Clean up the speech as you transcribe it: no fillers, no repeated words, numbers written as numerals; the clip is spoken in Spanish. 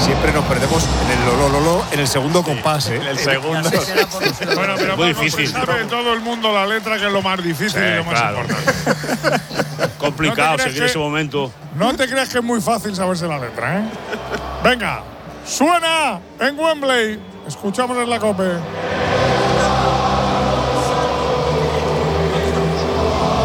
siempre nos perdemos en el lo, en el segundo compás, ¿eh? En el segundo. Bueno, pero muy Paco, difícil. sabe todo el mundo la letra, que es lo más difícil y lo más importante. Complicado ¿No te crees seguir ese momento. No te creas que es muy fácil saberse la letra, ¿eh? Venga, suena en Wembley. Escuchamos en la COPE.